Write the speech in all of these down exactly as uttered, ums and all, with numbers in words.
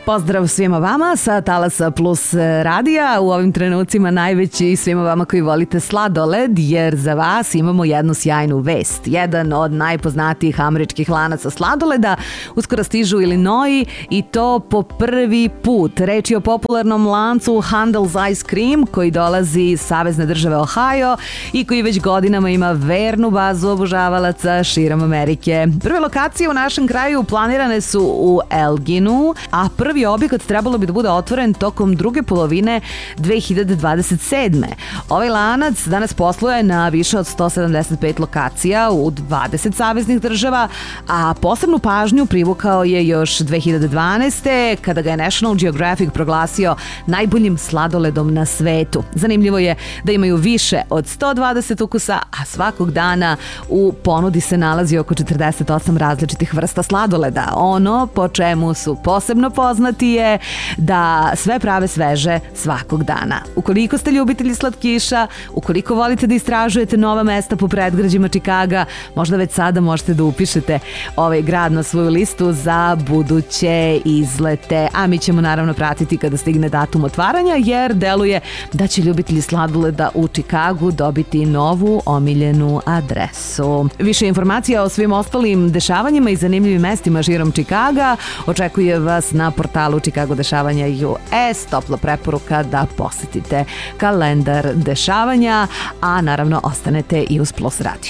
Pozdrav svima vama sa Talasa Plus radija. U ovim trenucima najveći svima vama koji volite sladoled, jer za vas imamo jednu sjajnu vest. Jedan od najpoznatijih američkih lanaca sladoleda uskoro stižu u Illinois i to po prvi put. Reč je o popularnom lancu Handel's Ice Cream koji dolazi iz savezne države Ohio i koji već godinama ima vernu bazu obožavalaca širom Amerike. Prve lokacije u našem kraju planirane su u Elginu, a prvi objekat trebalo bi da bude otvoren tokom druge polovine dve hiljade dvadeset sedme. Ovaj lanac danas posluje na više od sto sedamdeset pet lokacija u dvadeset saveznih država, a posebnu pažnju privukao je još dve hiljade dvanaeste. kada ga je National Geographic proglasio najboljim sladoledom na svetu. Zanimljivo je da imaju više od sto dvadeset ukusa, a svakog dana u ponudi se nalazi oko četrdeset osam različitih vrsta sladoleda. Ono po čemu su posebno poznati je da sve prave sveže svakog dana. Ukoliko ste ljubitelji slatkiša, ukoliko volite da istražujete nova mesta po predgrađima Čikaga, možda već sada možete da upišete ovaj grad na svoju listu za buduće izlete. A mi ćemo naravno pratiti kada stigne datum otvaranja, jer deluje da će ljubitelji sladoleda u Čikagu dobiti novu omiljenu adresu. Više informacija o svim ostalim dešavanjima i zanimljivim mestima širom Čikaga očekuje vas na portalu Chicago Dešavanja U S. Topla preporuka da posetite kalendar dešavanja, a naravno ostanete i uz Plus radio.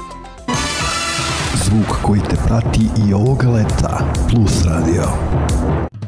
Zvuk koji te prati i ovoga leta. Plus radio.